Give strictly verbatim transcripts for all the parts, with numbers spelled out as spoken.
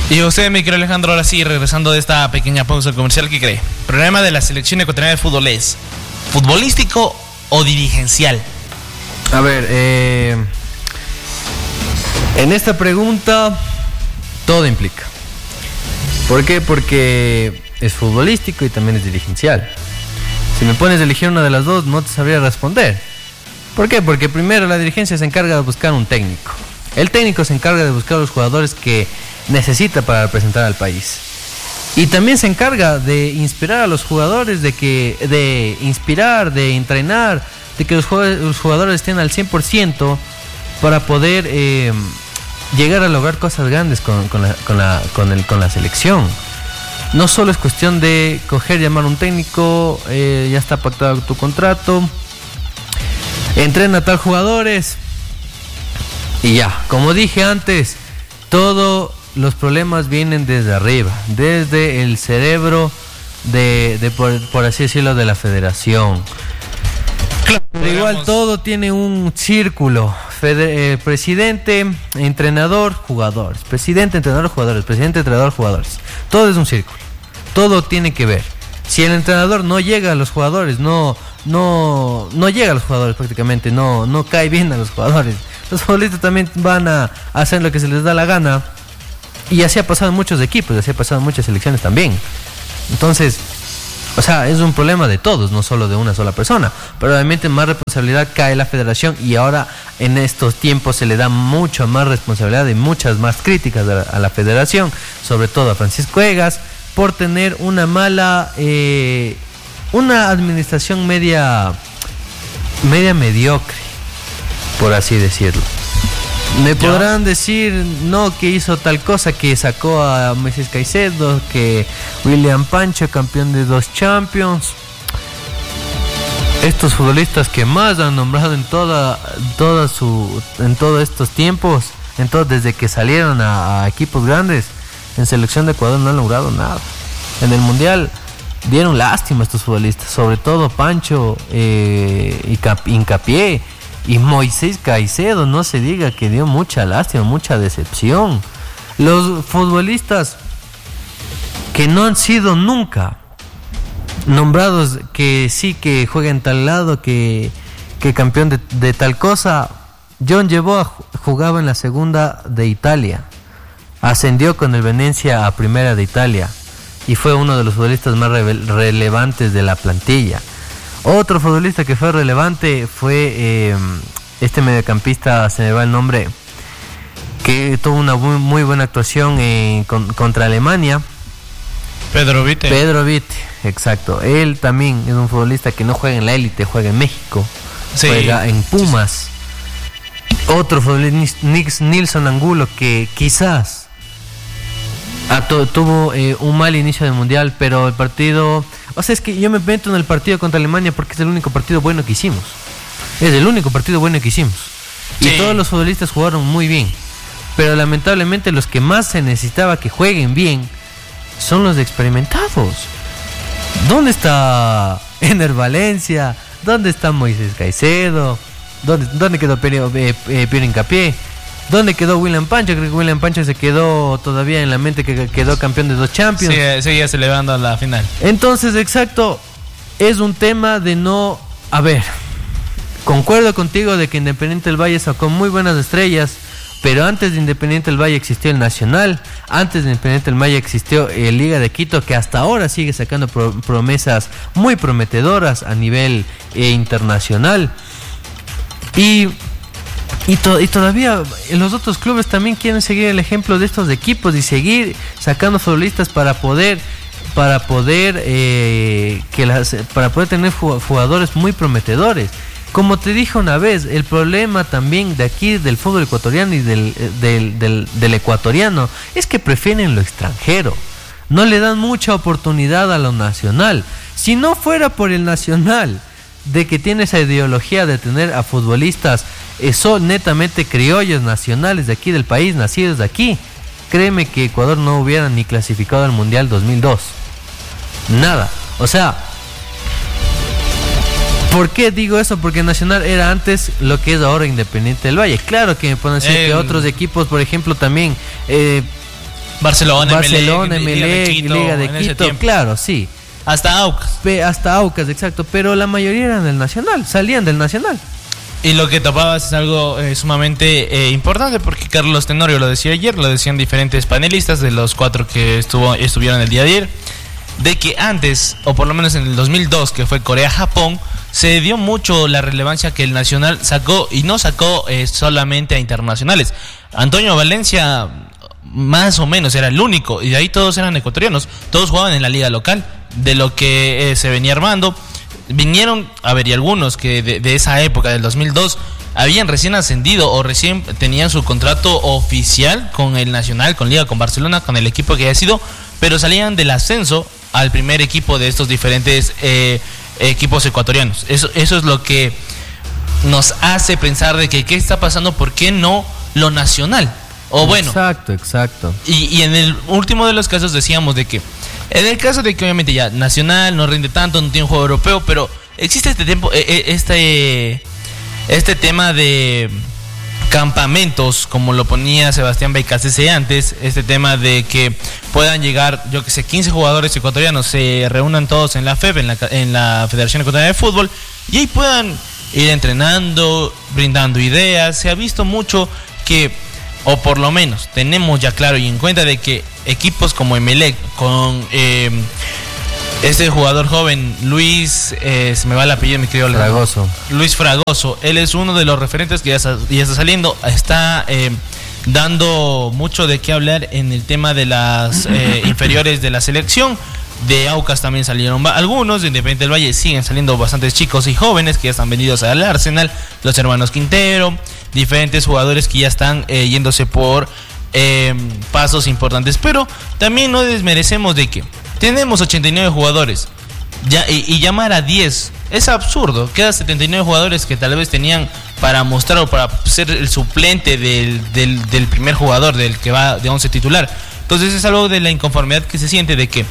Y usted, mi querido Alejandro, ahora sí, regresando de esta pequeña pausa comercial, ¿qué cree? ¿El problema de la selección ecuatoriana de fútbol es futbolístico o dirigencial? A ver, eh, en esta pregunta todo implica. ¿Por qué? Porque es futbolístico y también es dirigencial. Si me pones a elegir una de las dos, no te sabría responder. ¿Por qué? Porque primero la dirigencia se encarga de buscar un técnico. El técnico se encarga de buscar los jugadores que necesita para representar al país. Y también se encarga de inspirar a los jugadores, de que de inspirar, de entrenar, de que los jugadores, los jugadores estén al cien por ciento para poder eh, llegar a lograr cosas grandes con, con, la, con, la, con, el, con la selección. No solo es cuestión de coger, llamar a un técnico, eh, ya está pactado tu contrato, entrena a tal jugadores y ya. Como dije antes, todos los problemas vienen desde arriba, desde el cerebro de, de por, por así decirlo, de la federación. Claro, pero igual todo tiene un círculo. Fede, eh, presidente, entrenador, jugadores. Presidente, entrenador, jugadores. Presidente, entrenador, jugadores. Todo es un círculo. Todo tiene que ver. Si el entrenador no llega a los jugadores, no, no, no llega a los jugadores prácticamente, no, no cae bien a los jugadores. Los futbolistas también van a hacer lo que se les da la gana. Y así ha pasado en muchos equipos, así ha pasado en muchas selecciones también. Entonces, o sea, es un problema de todos, no solo de una sola persona. Pero obviamente más responsabilidad cae la federación y ahora en estos tiempos se le da mucha más responsabilidad y muchas más críticas a la, a la federación, sobre todo a Francisco Egas, por tener una mala, eh, una administración media, media mediocre, por así decirlo. Me podrán decir, no, que hizo tal cosa, que sacó a Moisés Caicedo, que William Pancho, campeón de dos Champions. Estos futbolistas que más han nombrado en toda, toda su, en todos estos tiempos, en todo, desde que salieron a, a equipos grandes, en selección de Ecuador no han logrado nada. En el Mundial dieron lástima a estos futbolistas, sobre todo Pancho, eh, y Cap, Hincapié. Y Moisés Caicedo, no se diga, que dio mucha lástima, mucha decepción. Los futbolistas que no han sido nunca nombrados, que sí que juega en tal lado, que, que campeón de, de tal cosa. John Yeboah jugaba en la segunda de Italia, ascendió con el Venecia a primera de Italia y fue uno de los futbolistas más re- relevantes de la plantilla. Otro futbolista que fue relevante fue eh, este mediocampista, se me va el nombre, que tuvo una muy, muy buena actuación en, con, contra Alemania. Pedro Vite. Pedro Vite, exacto. Él también es un futbolista que no juega en la élite, juega en México, sí. Juega en Pumas. Otro futbolista, Nilson Angulo, que quizás Ah, tu, tuvo eh, un mal inicio del Mundial, pero el partido... O sea, es que yo me meto en el partido contra Alemania porque es el único partido bueno que hicimos. Es el único partido bueno que hicimos. Sí. Y todos los futbolistas jugaron muy bien. Pero lamentablemente los que más se necesitaba que jueguen bien son los experimentados. ¿Dónde está Ener Valencia? ¿Dónde está Moisés Caicedo? ¿Dónde, dónde quedó Piero eh, eh, Hincapié? ¿Dónde quedó William Pancho? Creo que William Pancho se quedó todavía en la mente, que quedó campeón de dos Champions. Sí, seguía celebrando a la final. Entonces, exacto, es un tema de no... A ver, concuerdo contigo de que Independiente del Valle sacó muy buenas estrellas, pero antes de Independiente del Valle existió el Nacional, antes de Independiente del Valle existió el Liga de Quito, que hasta ahora sigue sacando pro- promesas muy prometedoras a nivel eh, internacional. Y... Y, to- y todavía los otros clubes también quieren seguir el ejemplo de estos equipos y seguir sacando futbolistas para poder para poder eh, que las para poder tener jugadores muy prometedores. Como te dije una vez, el problema también de aquí del fútbol ecuatoriano y del, del, del, del ecuatoriano es que prefieren lo extranjero, no le dan mucha oportunidad a lo nacional. Si no fuera por el nacional, de que tiene esa ideología de tener a futbolistas eh, son netamente criollos nacionales de aquí del país, nacidos de aquí, créeme que Ecuador no hubiera ni clasificado al Mundial dos mil dos. Nada. O sea, ¿por qué digo eso? Porque Nacional era antes lo que es ahora Independiente del Valle. Claro que me pueden decir eh, que otros equipos, por ejemplo, también eh, Barcelona, Barcelona, Emelec, Emelec, Liga de Quito, Liga de en ese Quito, tiempo. claro, sí. Hasta Aucas. Pe- hasta Aucas, exacto, pero la mayoría eran del Nacional, salían del Nacional. Y lo que topabas es algo eh, sumamente eh, importante, porque Carlos Tenorio lo decía ayer, lo decían diferentes panelistas de los cuatro que estuvo estuvieron el día de ayer, de que antes, o por lo menos en el dos mil dos, que fue Corea-Japón, se dio mucho la relevancia que el Nacional sacó, y no sacó eh, solamente a internacionales. Antonio Valencia más o menos era el único, y de ahí todos eran ecuatorianos, todos jugaban en la liga local, de lo que eh, se venía armando. Vinieron, a ver, y algunos que de, de esa época, del dos mil dos, habían recién ascendido o recién tenían su contrato oficial con el Nacional, con Liga, con Barcelona, con el equipo que haya sido, pero salían del ascenso al primer equipo de estos diferentes eh, equipos ecuatorianos. Eso, eso es lo que nos hace pensar de que qué está pasando, por qué no lo nacional. O bueno, Exacto, exacto. y, y en el último de los casos decíamos de que, en el caso de que obviamente ya Nacional no rinde tanto, no tiene un juego europeo, pero existe este tiempo, este, este tema de campamentos, como lo ponía Sebastián Becasese antes, este tema de que puedan llegar, yo que sé, quince jugadores ecuatorianos, se reúnan todos en la F E B, en la, en la Federación Ecuatoriana de Fútbol, y ahí puedan ir entrenando, brindando ideas. Se ha visto mucho que, o por lo menos tenemos ya claro y en cuenta de que equipos como Emelec, con eh, este jugador joven, Luis, eh, se me va el apellido, mi querido Fragoso. Luis Fragoso, él es uno de los referentes que ya está, ya está saliendo, está eh, dando mucho de qué hablar en el tema de las eh, inferiores de la selección. De Aucas también salieron algunos, de Independiente del Valle siguen saliendo bastantes chicos y jóvenes que ya están vendidos al Arsenal, los hermanos Quintero, diferentes jugadores que ya están eh, yéndose por eh, pasos importantes, pero también no desmerecemos de que tenemos ochenta y nueve jugadores ya, y, y llamar a diez es absurdo. Quedan setenta y nueve jugadores que tal vez tenían para mostrar o para ser el suplente del, del, del primer jugador, del que va de once titular. Entonces es algo de la inconformidad que se siente de que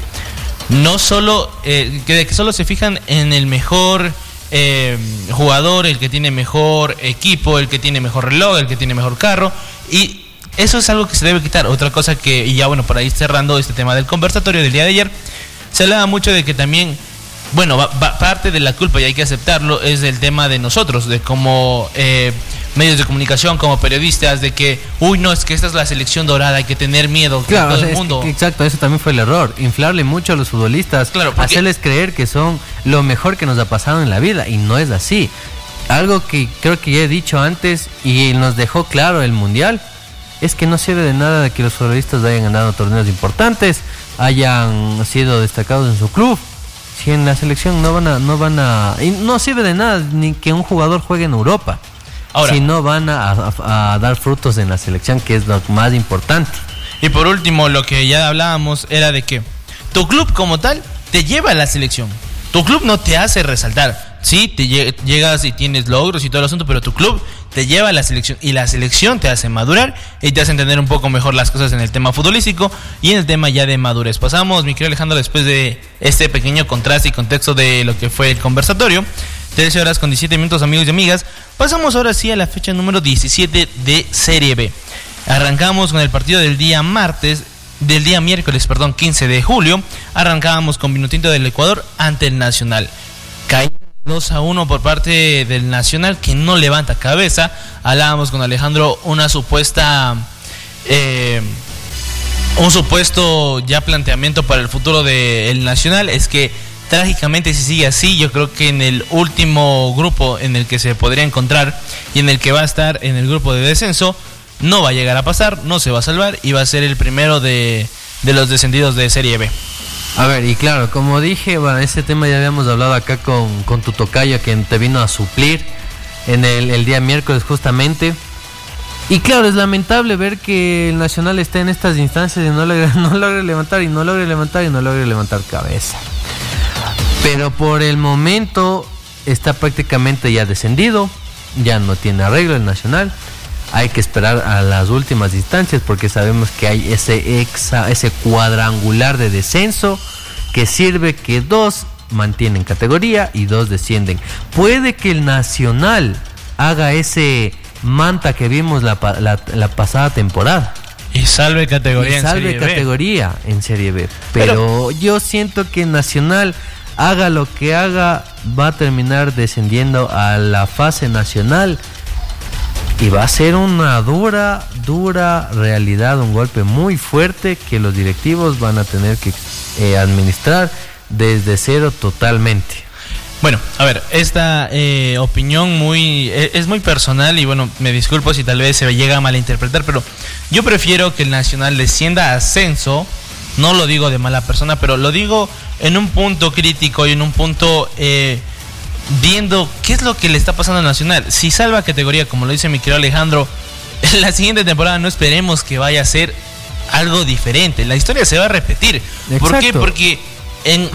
no solo eh, que, de que solo se fijan en el mejor eh, jugador, el que tiene mejor equipo, el que tiene mejor reloj, el que tiene mejor carro, y eso es algo que se debe quitar. Otra cosa que, y ya bueno, por ahí cerrando este tema del conversatorio del día de ayer, se hablaba mucho de que también, bueno, va, va, parte de la culpa, y hay que aceptarlo, es el tema de nosotros, de como eh, medios de comunicación, como periodistas, de que, uy, no, es que esta es la selección dorada, hay que tener miedo, que Claro, todo o sea, el es mundo... que- exacto, eso también fue el error, inflarle mucho a los futbolistas, Claro, porque- hacerles creer que son lo mejor que nos ha pasado en la vida, y no es así. Algo que creo que ya he dicho antes y nos dejó claro el Mundial, es que no sirve de nada de que los futbolistas hayan ganado torneos importantes, hayan sido destacados en su club, si en la selección no van a, no van a, y no sirve de nada ni que un jugador juegue en Europa. Ahora, Si no van a, a- a dar frutos en la selección, que es lo más importante. y por último, lo que ya hablábamos era de que tu club como tal te lleva a la selección. Tu club no te hace resaltar. Sí, te lle- llegas y tienes logros y todo el asunto, pero tu club te lleva a la selección, y la selección te hace madurar y te hace entender un poco mejor las cosas en el tema futbolístico y en el tema ya de madurez. Pasamos, mi querido Alejandro, después de este pequeño contraste y contexto de lo que fue el conversatorio, trece horas con diecisiete minutos, amigos y amigas. Pasamos ahora sí a la fecha número diecisiete de Serie B. Arrancamos con el partido del día martes, del día miércoles, perdón, quince de julio. Arrancábamos con Vinotinto del Ecuador ante el Nacional. Caída dos a uno por parte del Nacional, que no levanta cabeza. Hablábamos con Alejandro una supuesta eh, un supuesto ya planteamiento para el futuro del Nacional. Es que trágicamente, si sigue así, yo creo que en el último grupo en el que se podría encontrar y en el que va a estar en el grupo de descenso, no va a llegar a pasar, no se va a salvar y va a ser el primero de, de los descendidos de Serie B. A ver, y claro, como dije, bueno, ese tema ya habíamos hablado acá con, con tu tocayo, que te vino a suplir en el, el día miércoles justamente. Y claro, es lamentable ver que el Nacional esté en estas instancias y no logre, no logre levantar y no logre levantar y no logre levantar cabeza. Pero por el momento está prácticamente ya descendido, ya no tiene arreglo el Nacional. Hay que esperar a las últimas instancias porque sabemos que hay ese exa, ese cuadrangular de descenso que sirve que dos mantienen categoría y dos descienden. Puede que el Nacional haga ese manta que vimos la, la, la pasada temporada. Y salve categoría y en salve Serie B. categoría en Serie B. Pero, Pero yo siento que Nacional, haga lo que haga, va a terminar descendiendo a la fase nacional. Y va a ser una dura, dura realidad, un golpe muy fuerte que los directivos van a tener que eh, administrar desde cero totalmente. Bueno, a ver, esta eh, opinión muy es muy personal y bueno, me disculpo si tal vez se llega a malinterpretar, pero yo prefiero que el Nacional descienda a ascenso, no lo digo de mala persona, pero lo digo en un punto crítico y en un punto eh, viendo qué es lo que le está pasando al Nacional. Si salva categoría, como lo dice mi querido Alejandro, en la siguiente temporada no esperemos que vaya a ser algo diferente, la historia se va a repetir. Exacto. ¿Por qué? Porque en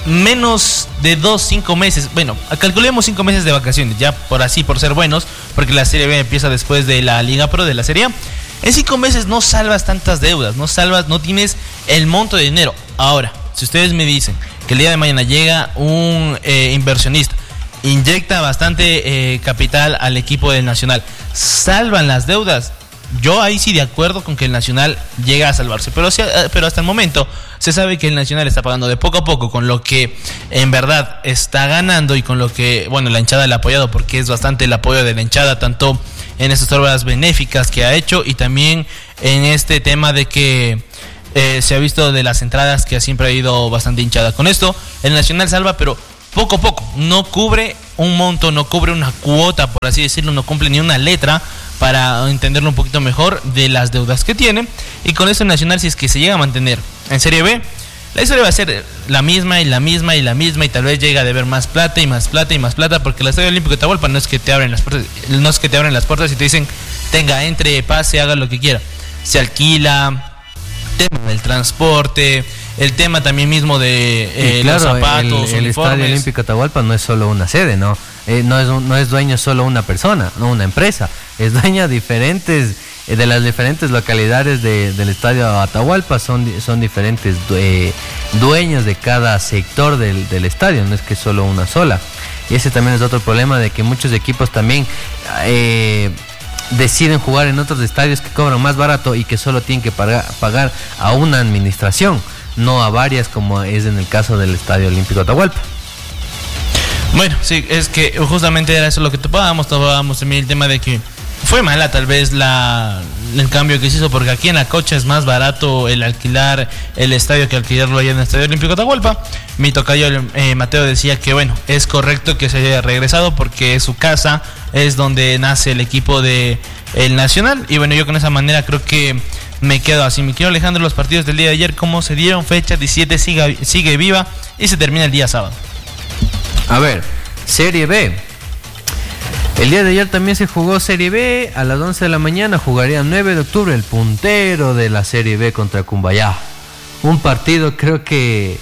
menos de dos, cinco meses, bueno, calculemos cinco meses de vacaciones, ya por así, por ser buenos, porque la Serie B empieza después de la Liga Pro, de la Serie A. En cinco meses no salvas tantas deudas, no salvas, no tienes el monto de dinero. Ahora, si ustedes me dicen que el día de mañana llega un eh, inversionista, inyecta bastante eh, capital al equipo del Nacional, salvan las deudas, yo ahí sí de acuerdo con que el Nacional llega a salvarse, pero, pero hasta el momento se sabe que el Nacional está pagando de poco a poco con lo que en verdad está ganando y con lo que, bueno, la hinchada le ha apoyado, porque es bastante el apoyo de la hinchada, tanto en estas obras benéficas que ha hecho y también en este tema de que eh, se ha visto de las entradas que siempre ha ido bastante hinchada. Con esto el Nacional salva, pero poco a poco, no cubre un monto, no cubre una cuota, por así decirlo, no cumple ni una letra para entenderlo un poquito mejor de las deudas que tiene. Y con esto el Nacional, si es que se llega a mantener en Serie B, la historia va a ser la misma y la misma y la misma, y tal vez llega a deber más plata y más plata y más plata, porque el Estadio Olímpico de Atahualpa no es que te abren las puertas, no es que te abren las puertas y te dicen tenga, entre, pase, haga lo que quiera. Se alquila, tema del transporte, el tema también mismo de eh, claro, los zapatos, el, el Estadio Olímpico Atahualpa no es solo una sede, no, eh, no es un, no es dueño solo una persona, no una empresa, es dueña de diferentes eh, de las diferentes localidades de, del Estadio Atahualpa, son son diferentes eh, dueños de cada sector del, del estadio, no es que solo una sola. Y ese también es otro problema, de que muchos equipos también eh, deciden jugar en otros estadios que cobran más barato y que solo tienen que pagar, pagar a una administración, no a varias, como es en el caso del Estadio Olímpico Atahualpa. Bueno, sí, es que justamente era eso lo que topábamos, topábamos también el tema de que fue mala tal vez la el cambio que se hizo, porque aquí en la Cocha es más barato el alquilar el estadio que alquilarlo allá en el Estadio Olímpico Atahualpa. Mi tocayo eh, Mateo decía que bueno, es correcto que se haya regresado porque su casa es donde nace el equipo de el Nacional, y bueno, yo con esa manera creo que me quedo así. Mi querido Alejandro, los partidos del día de ayer, ¿cómo se dieron? Fecha diecisiete sigue, sigue viva y se termina el día sábado. A ver, Serie B. El día de ayer también se jugó Serie B. A las once de la mañana jugaría nueve de octubre el puntero de la Serie B contra Cumbayá. Un partido creo que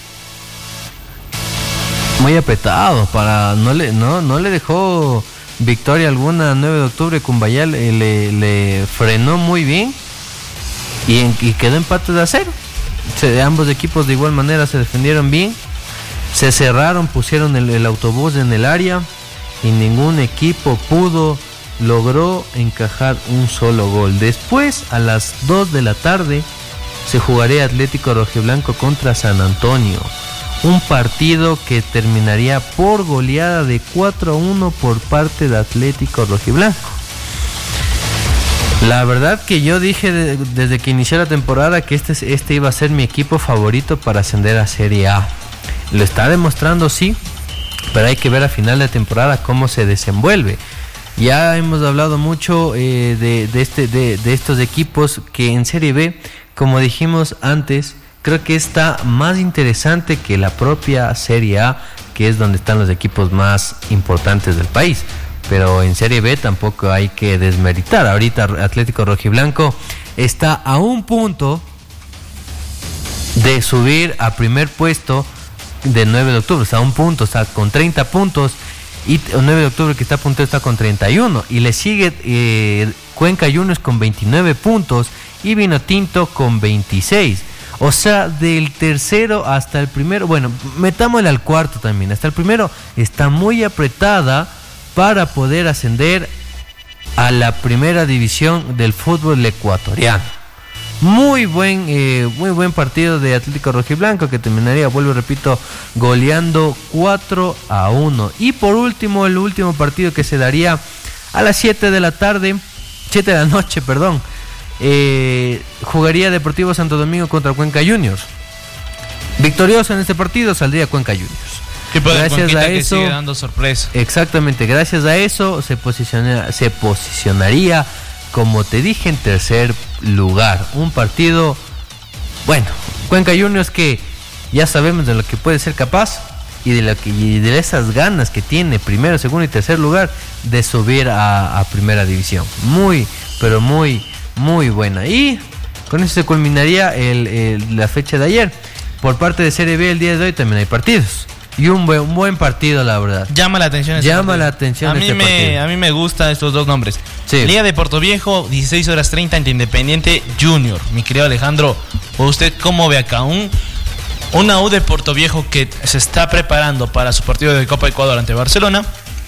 muy apretado, para no le no no le dejó victoria alguna a nueve de octubre. Cumbayá le, le, le frenó muy bien y, en, y quedó empate de a cero. Se, ambos equipos de igual manera se defendieron bien, se cerraron, pusieron el, el autobús en el área y ningún equipo pudo, logró encajar un solo gol. Después, a las dos de la tarde, se jugaría Atlético Rojiblanco contra San Antonio. Un partido que terminaría por goleada de cuatro a uno por parte de Atlético Rojiblanco. La verdad que yo dije de, desde que inició la temporada que este, este iba a ser mi equipo favorito para ascender a Serie A. Lo está demostrando, sí, pero hay que ver a final de temporada cómo se desenvuelve. Ya hemos hablado mucho eh, de, de, este, de, de estos equipos que en Serie B, como dijimos antes, creo que está más interesante que la propia Serie A, que es donde están los equipos más importantes del país. Pero en Serie B tampoco hay que desmeritar. Ahorita Atlético Rojiblanco está a un punto de subir a primer puesto de nueve de octubre, está a un punto, está con treinta puntos, y nueve de octubre que está a punto está con treinta y uno, y le sigue eh, Cuenca Juniors con veintinueve puntos y Vinotinto con veintiséis. O sea, del tercero hasta el primero, bueno, metámosle al cuarto también, hasta el primero está muy apretada para poder ascender a la primera división del fútbol ecuatoriano. Muy buen, eh, muy buen partido de Atlético Rojiblanco que terminaría, vuelvo repito, goleando cuatro a uno. Y por último, el último partido que se daría a las siete de la tarde, siete de la noche, perdón, eh, jugaría Deportivo Santo Domingo contra Cuenca Juniors. Victorioso en este partido saldría Cuenca Juniors. Gracias a eso, sigue dando sorpresa. Exactamente, gracias a eso se posiciona, se posicionaría, como te dije, en tercer lugar. Un partido, bueno, Cuenca Juniors que ya sabemos de lo que puede ser capaz y de, lo que, y de esas ganas que tiene primero, segundo y tercer lugar de subir a, a primera división. Muy, pero muy, muy buena. Y con eso se culminaría el, el, la fecha de ayer. Por parte de Serie B el día de hoy también hay partidos. Y un buen, un buen partido, la verdad. Llama la atención este Llama partido. la atención a mí este me, partido. A mí me gustan estos dos nombres. Sí. Liga de Portoviejo, dieciséis horas treinta ante Independiente Junior. Mi querido Alejandro, ¿usted cómo ve acá? Un, una U de Portoviejo que se está preparando para su partido de Copa Ecuador ante Barcelona.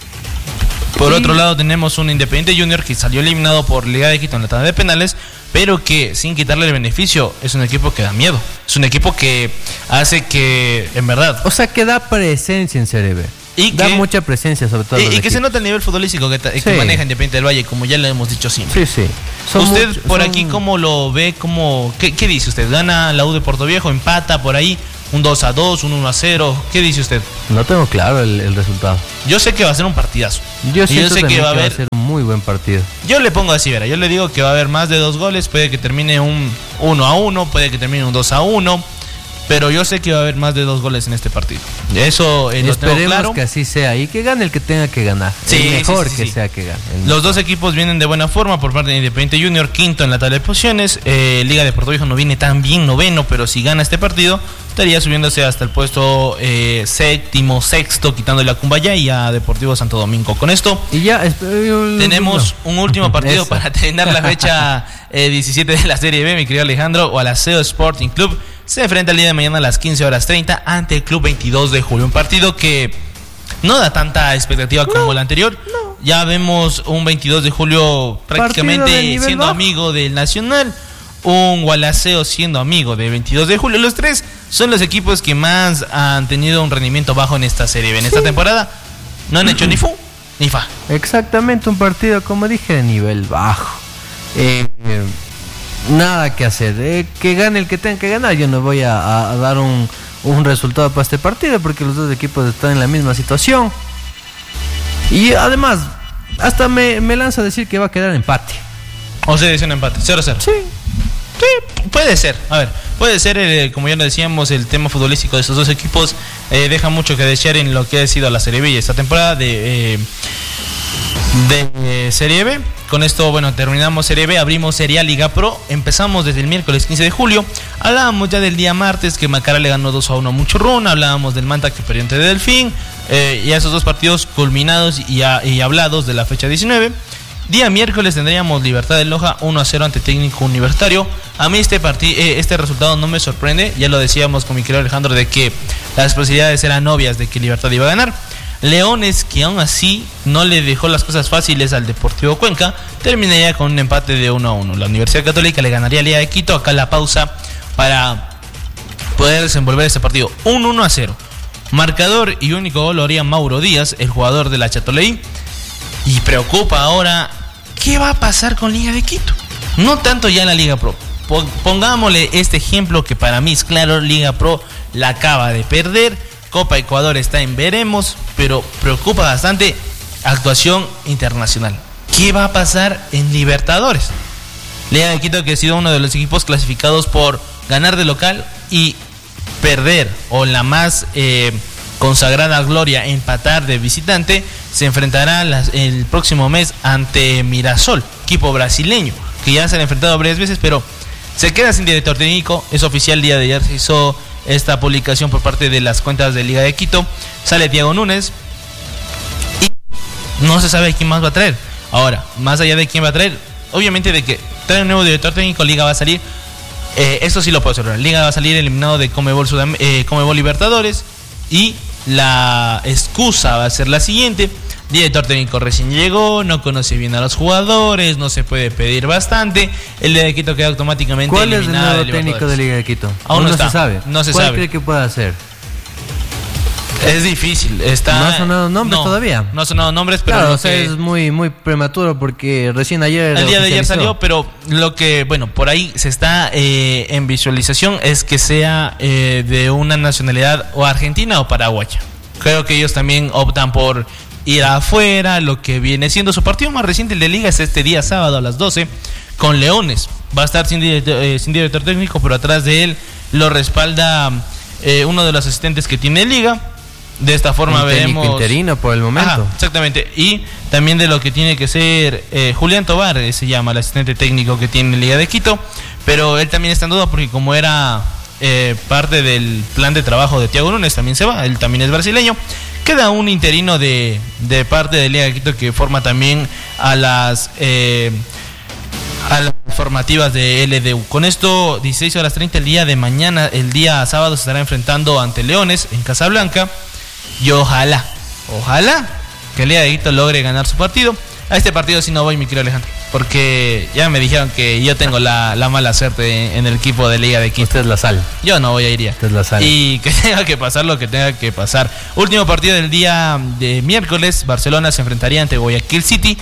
Por sí. otro lado tenemos un Independiente Junior que salió eliminado por Liga de Quito en la tanda de penales, pero que sin quitarle el beneficio es un equipo que da miedo. Es un equipo que hace que, en verdad... O sea, que da presencia en Serie B. Y da que, mucha presencia, sobre todo. Y, y que se nota el nivel futbolístico que, sí. que maneja Independiente del Valle, como ya lo hemos dicho siempre. Sí, sí. Son ¿Usted mucho, por son... aquí cómo lo ve? Cómo, ¿qué, ¿Qué dice usted? ¿Gana la U de Portoviejo? ¿Empata por ahí? ¿Un dos a dos? ¿Un uno a cero? ¿Qué dice usted? No tengo claro el, el resultado. Yo sé que va a ser un partidazo. Yo, yo sé que va a, haber, va a ser un muy buen partido. Yo le pongo así, verá. Yo le digo que va a haber más de dos goles. Puede que termine un uno a uno, puede que termine un dos a uno. Pero yo sé que va a haber más de dos goles en este partido. Eso eh, lo tengo claro. Esperemos que así sea y que gane el que tenga que ganar. Sí, el mejor sí, sí, que sí. sea que gane. Los dos equipos vienen de buena forma por parte de Independiente Junior, quinto en la tabla de posiciones. Eh, Liga de Portoviejo no viene tan bien, noveno, pero si gana este partido estaría subiéndose hasta el puesto eh, séptimo, sexto, quitándole a Cumbayá y a Deportivo Santo Domingo. Con esto y ya tenemos un último partido para terminar la fecha eh, diecisiete de la Serie B, mi querido Alejandro. O Alaceo Sporting Club se enfrenta el día de mañana a las quince horas treinta ante el Club veintidós de julio. Un partido que no da tanta expectativa como no, el anterior. No. Ya vemos un veintidós de julio prácticamente siendo bajo. amigo del Nacional. Un Gualaceo siendo amigo de veintidós de julio. Los tres son los equipos que más han tenido un rendimiento bajo en esta serie. En sí. esta temporada no han hecho ni fu ni fa. Exactamente, un partido, como dije, de nivel bajo. Eh, eh, nada que hacer. Eh, que gane el que tenga que ganar. Yo no voy a, a dar un, un resultado para este partido porque los dos equipos están en la misma situación. Y además, hasta me, me lanzo a decir que va a quedar empate. O sea, dice un empate, cero cero. Sí. Sí, puede ser. A ver, puede ser, eh, como ya lo decíamos, el tema futbolístico de estos dos equipos eh, deja mucho que desear en lo que ha sido la Serie B esta temporada de, eh, de eh, Serie B. Con esto, bueno, terminamos Serie B, abrimos Serie A Liga Pro. Empezamos desde el miércoles quince de julio. Hablábamos ya del día martes que Macará le ganó dos a uno a Muchurrún. Hablábamos del Manta que perdió ante Delfín. Eh, y a esos dos partidos culminados y, a, y hablados de la fecha diecinueve. Día miércoles tendríamos Libertad de Loja uno a cero ante Técnico Universitario. A mí este partido, eh, este resultado no me sorprende. Ya lo decíamos con mi querido Alejandro de que las posibilidades eran obvias de que Libertad iba a ganar. Leones, que aún así no le dejó las cosas fáciles al Deportivo Cuenca, terminaría con un empate de uno a uno. La Universidad Católica le ganaría a Liga de Quito. Acá la pausa para poder desenvolver este partido. Un uno a cero. Marcador y único gol lo haría Mauro Díaz, el jugador de la Chatoleí. Y preocupa ahora, ¿qué va a pasar con Liga de Quito? No tanto ya en la Liga Pro. Pongámosle este ejemplo que para mí es claro, Liga Pro la acaba de perder. Copa Ecuador está en veremos, pero preocupa bastante actuación internacional. ¿Qué va a pasar en Libertadores? Liga de Quito, que ha sido uno de los equipos clasificados por ganar de local y perder, o la más eh, consagrada gloria, empatar de visitante, se enfrentará las, el próximo mes ante Mirasol, equipo brasileño, que ya se han enfrentado varias veces, pero se queda sin director técnico. Es oficial, día de ayer se hizo esta publicación por parte de las cuentas de Liga de Quito. Sale Thiago Núñez y no se sabe quién más va a traer. Ahora, más allá de quién va a traer, obviamente de que trae un nuevo director técnico, Liga va a salir, eh, esto sí lo puedo asegurar, Liga va a salir eliminado de Conmebol, Sudam- eh, Conmebol Libertadores, y la excusa va a ser la siguiente: Director técnico recién llegó, no conoce bien a los jugadores, no se puede pedir bastante. El Liga de Quito queda automáticamente ¿Cuál es el eliminada nuevo de técnico de Liga de Quito? Aún no, no está. se sabe. No se ¿Cuál sabe. cree que puede hacer? Es difícil. Está... No ha sonado nombres no, todavía. No ha sonado nombres, pero Claro, lo o sea, que... es muy muy prematuro porque recién ayer el día de ayer oficializó. salió, pero lo que, bueno, por ahí se está eh, en visualización es que sea eh, de una nacionalidad o argentina o paraguaya. Creo que ellos también optan por ir afuera, lo que viene siendo su partido más reciente, el de Liga, es este día sábado a las doce con Leones. Va a estar sin director, eh, sin director técnico, pero atrás de él lo respalda eh, uno de los asistentes que tiene Liga. De esta forma un técnico veremos interino por el momento. Ajá, exactamente. Y también de lo que tiene que ser eh, Julián Tobar, eh, se llama el asistente técnico que tiene Liga de Quito, pero él también está en duda porque como era eh, parte del plan de trabajo de Thiago Núñez, también se va, él también es brasileño. Queda un interino de, de parte de Liga de Quito que forma también a las eh, a las formativas de L D U. Con esto, dieciséis horas treinta el día de mañana, el día sábado se estará enfrentando ante Leones en Casablanca. Y ojalá, ojalá que Liga de Quito logre ganar su partido. A este partido sí no voy, mi querido Alejandro, porque ya me dijeron que yo tengo la, la mala suerte en el equipo de Liga de Quito. Usted es la sal. Yo no voy a ir ya. Usted es la sal. Y que tenga que pasar lo que tenga que pasar. Último partido del día de miércoles, Barcelona se enfrentaría ante Guayaquil City.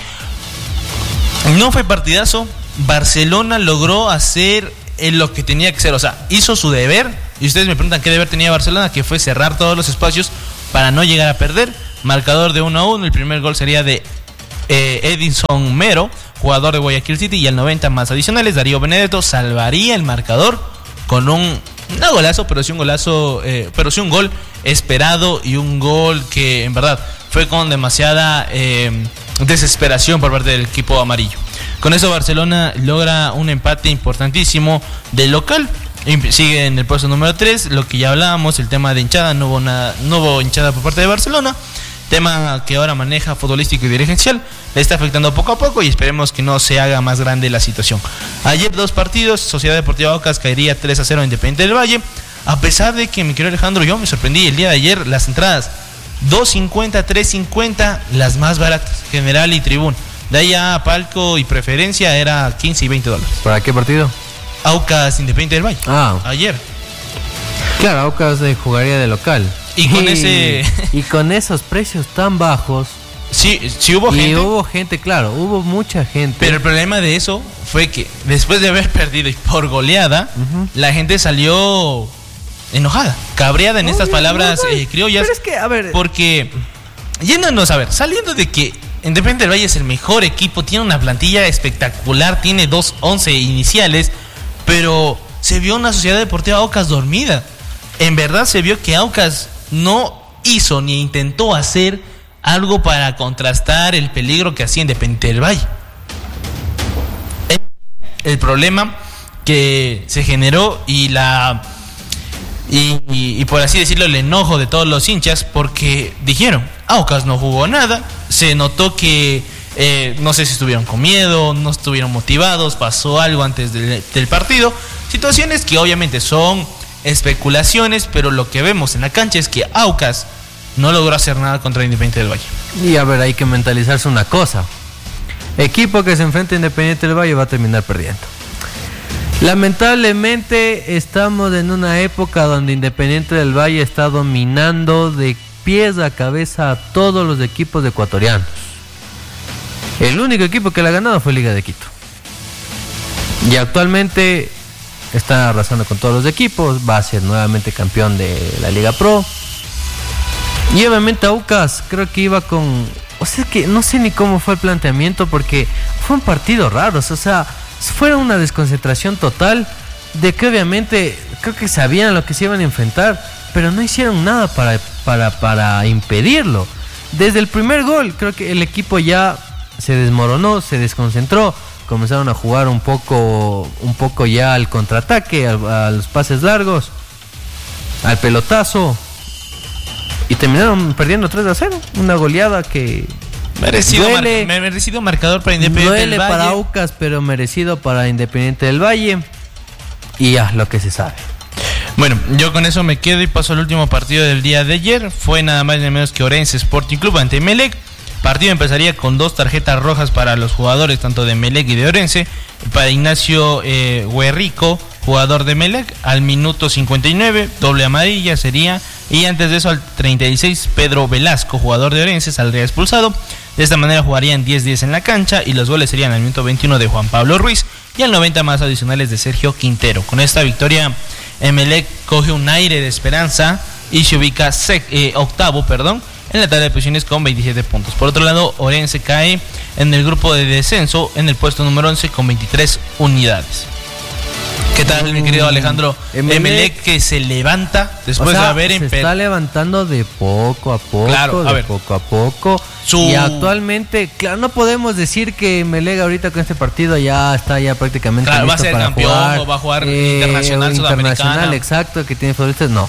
No fue partidazo. Barcelona logró hacer lo que tenía que hacer, o sea, hizo su deber. Y ustedes me preguntan qué deber tenía Barcelona, que fue cerrar todos los espacios para no llegar a perder. Marcador de uno a uno. El primer gol sería de eh, Edinson Mero, jugador de Guayaquil City, y al noventa más adicionales Darío Benedetto salvaría el marcador con un no golazo, pero sí un golazo, eh, pero sí un gol esperado y un gol que en verdad fue con demasiada eh, desesperación por parte del equipo amarillo. Con eso Barcelona logra un empate importantísimo del local. Sigue en el puesto número tres, lo que ya hablábamos, el tema de hinchada, no hubo, nada, no hubo hinchada por parte de Barcelona, tema que ahora maneja futbolístico y dirigencial, le está afectando poco a poco y esperemos que no se haga más grande la situación. Ayer dos partidos, Sociedad Deportiva Aucas caería tres a cero a Independiente del Valle, a pesar de que, mi querido Alejandro, yo me sorprendí el día de ayer, las entradas dos cincuenta, tres cincuenta, las más baratas, General y Tribún, de ahí a palco y preferencia era quince y veinte dólares. ¿Para qué partido? Aucas Independiente del Valle. Ah. Ayer. Claro, Aucas eh, jugaría de local. Y con ese... y con esos precios tan bajos. Sí, sí hubo y gente. Y hubo gente, claro, hubo mucha gente. Pero el problema de eso fue que después de haber perdido y por goleada, uh-huh. la gente salió enojada, cabreada en no, estas palabras no, no, eh, criollas. Pero es que, a ver... Porque, yéndonos a ver, saliendo de que Independiente del Valle es el mejor equipo, tiene una plantilla espectacular, tiene dos once iniciales, pero se vio una Sociedad Deportiva Aucas dormida. En verdad se vio que Aucas no hizo ni intentó hacer algo para contrastar el peligro que hacía Independiente del Valle. El, el problema que se generó y la y, y, y por así decirlo el enojo de todos los hinchas, porque dijeron, Aucas no jugó nada, se notó que Eh, no sé si estuvieron con miedo, no estuvieron motivados, pasó algo antes de, del partido. Situaciones que obviamente son especulaciones, pero lo que vemos en la cancha es que Aucas no logró hacer nada contra Independiente del Valle. Y a ver, hay que mentalizarse una cosa. Equipo que se enfrenta a Independiente del Valle va a terminar perdiendo. Lamentablemente estamos en una época donde Independiente del Valle está dominando de pies a cabeza a todos los equipos ecuatorianos. El único equipo que le ha ganado fue Liga de Quito. Y actualmente está arrasando con todos los equipos. Va a ser nuevamente campeón de la Liga Pro. Y obviamente Aucas creo que iba con... O sea, que no sé ni cómo fue el planteamiento, porque fue un partido raro. O sea, fue una desconcentración total de que obviamente creo que sabían lo que se iban a enfrentar, pero no hicieron nada para, para, para impedirlo. Desde el primer gol creo que el equipo ya se desmoronó, se desconcentró, comenzaron a jugar un poco un poco ya al contraataque, a, a los pases largos, al pelotazo, y terminaron perdiendo tres a cero, una goleada que merecido, duele, mar, merecido marcador para Independiente duele del Valle, para Aucas, pero merecido para Independiente del Valle, y ya lo que se sabe. Bueno, yo con eso me quedo y paso al último partido del día de ayer. Fue nada más ni menos que Orense Sporting Club ante Emelec. Partido empezaría con dos tarjetas rojas para los jugadores tanto de Emelec y de Orense. Para Ignacio eh, Huerrico, jugador de Emelec, al minuto cincuenta y nueve, doble amarilla sería. Y antes de eso, al treinta y seis, Pedro Velasco, jugador de Orense, saldría expulsado. De esta manera jugarían diez diez en la cancha y los goles serían al minuto veintiuno de Juan Pablo Ruiz y al noventa más adicionales de Sergio Quintero. Con esta victoria, Emelec coge un aire de esperanza y se ubica sec- eh, octavo, perdón, en la tabla de posiciones con veintisiete puntos. Por otro lado, Orense cae en el grupo de descenso en el puesto número once con veintitrés unidades. ¿Qué tal, mi querido Alejandro? Emelec, Emelec que se levanta después o sea, de haber se empezado. está levantando de poco a poco, Claro, a de ver. poco a poco. Su- Y actualmente, claro, no podemos decir que Emelec ahorita con este partido ya está ya prácticamente Claro, va a listo ser para campeón jugar, o va a jugar internacional, sudamericana. exacto, que tiene futbolistas, no.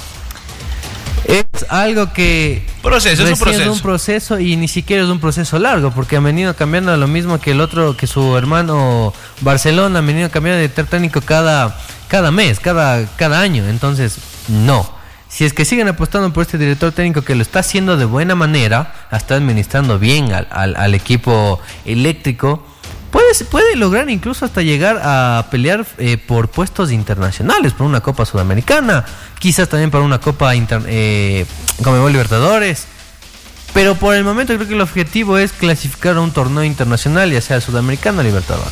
Es algo que Proceso, es un recién proceso. un proceso y ni siquiera es un proceso largo, porque han venido cambiando lo mismo que el otro, que su hermano Barcelona, han venido cambiando de técnico cada, cada mes, cada, cada año. Entonces, no. Si es que siguen apostando por este director técnico que lo está haciendo de buena manera, está administrando bien al, al, al equipo eléctrico, puede, puede lograr incluso hasta llegar a pelear eh, por puestos internacionales, por una Copa Sudamericana, quizás también para una Copa inter, eh, Conmebol Libertadores. Pero por el momento creo que el objetivo es clasificar a un torneo internacional, ya sea Sudamericano o Libertadores.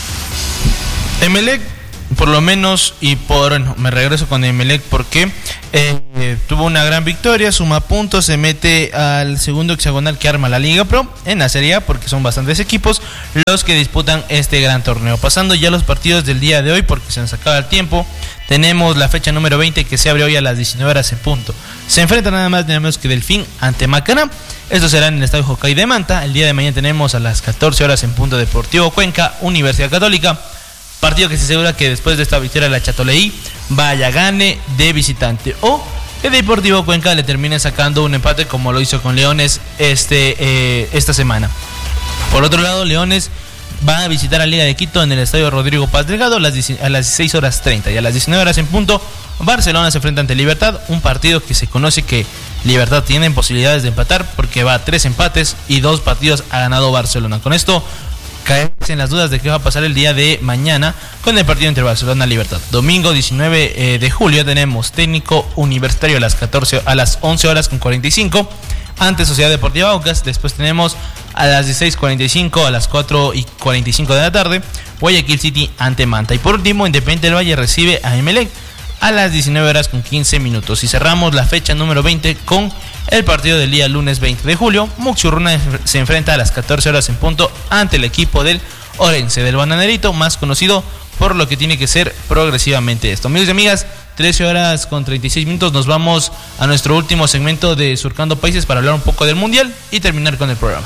Emelec, por lo menos, y por bueno, me regreso con Emelec porque eh, eh, tuvo una gran victoria, suma puntos, se mete al segundo hexagonal que arma la Liga Pro en la Serie A, porque son bastantes equipos los que disputan este gran torneo. Pasando ya los partidos del día de hoy, porque se nos acaba el tiempo, tenemos la fecha número veinte que se abre hoy a las diecinueve horas en punto. Se enfrenta nada más nada menos que Delfín ante Macará. Esto será en el Estadio Hokkaido de Manta. El día de mañana tenemos a las catorce horas en punto Deportivo Cuenca, Universidad Católica. Partido que se asegura que después de esta victoria la Chatoleí vaya gane de visitante o el Deportivo Cuenca le termine sacando un empate como lo hizo con Leones este eh, esta semana. Por otro lado, Leones va a visitar a Liga de Quito en el Estadio Rodrigo Paz Delgado a las dieciséis horas treinta y a las diecinueve horas en punto Barcelona se enfrenta ante Libertad, un partido que se conoce que Libertad tiene posibilidades de empatar porque va a tres empates y dos partidos ha ganado Barcelona. Con esto caerse en las dudas de qué va a pasar el día de mañana con el partido entre Barcelona y Libertad. Domingo diecinueve de julio tenemos Técnico Universitario a las catorce a las once horas con cuarenta y cinco ante Sociedad Deportiva Aucas. Después tenemos a las dieciséis cuarenta y cinco a las cuatro y cuarenta y cinco de la tarde Guayaquil City ante Manta. Y por último, Independiente del Valle recibe a Emelec a las diecinueve horas con quince minutos. Y cerramos la fecha número veinte con el partido del día lunes veinte de julio. Muxurruna se enfrenta a las catorce horas en punto ante el equipo del Orense, del Bananerito, más conocido por lo que tiene que ser progresivamente esto. Amigos y amigas, trece horas con treinta y seis minutos. Nos vamos a nuestro último segmento de Surcando Países para hablar un poco del Mundial y terminar con el programa.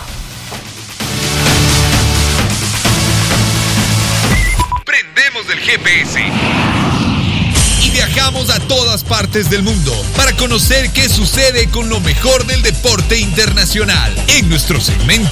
Prendemos el G P S y viajamos a todas partes del mundo para conocer qué sucede con lo mejor del deporte internacional en nuestro segmento